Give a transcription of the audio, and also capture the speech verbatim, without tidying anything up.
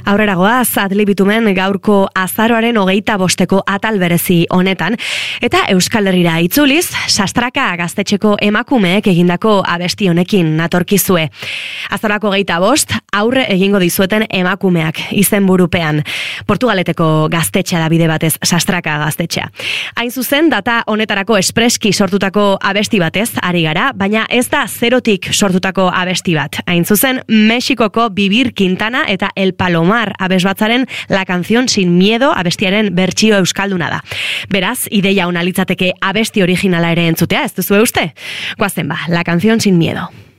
Aurreragoaz, Adli Bitumen gaurko azaroaren hogeita bosteko atal berezi honetan, eta Euskal Herrira itzuliz, Sastraka gaztetxeko emakumeek egindako abesti honekin natorkizue. Azarako hogeita bost, aurre egingo dizueten emakumeak izenburupean. Portugaleteko gaztetxea da bide batez, Sastraka gaztetxea. Hain zuzen, data honetarako espreski sortutako abesti batez, ari gara, baina ez da zerotik sortutako abesti bat. Hain zuzen, Mexikoko Bibir Quintana eta El Palomar abesbatzaren La Canción Sin Miedo abestiaren bertsio euskalduna da. Beraz, ideia ona litzateke abesti originala ere entzutea, ez duzu uste? Goazen ba, La Canción Sin Miedo.